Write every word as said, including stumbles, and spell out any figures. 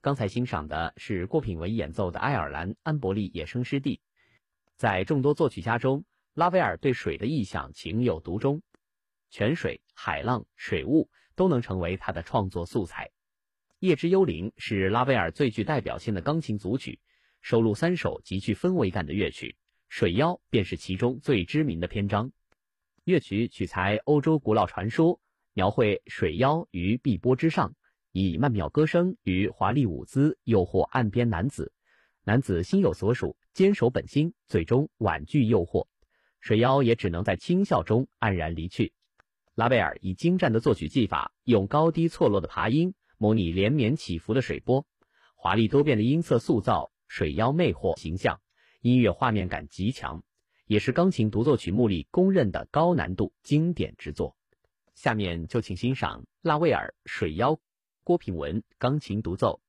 刚才欣赏的是郭品文演奏的爱尔兰安伯利野生湿地。在众多作曲家中，拉威尔对水的意象情有独钟，泉水、海浪、水雾都能成为他的创作素材。夜之幽灵是拉威尔最具代表性的钢琴组曲，收录三首极具氛围感的乐曲，水妖便是其中最知名的篇章。乐曲取材欧洲古老传说，描绘水妖于碧波之上，以曼妙歌声与华丽舞姿诱惑岸边男子，男子心有所属，坚守本心，最终婉拒诱惑，水妖也只能在轻笑中黯然离去。拉威尔以精湛的作曲技法，用高低错落的爬音模拟连绵起伏的水波，华丽多变的音色塑造水妖魅惑形象，音乐画面感极强，也是钢琴独奏曲目里公认的高难度经典之作。下面就请欣赏拉威尔《水妖》，郭品文钢琴独奏。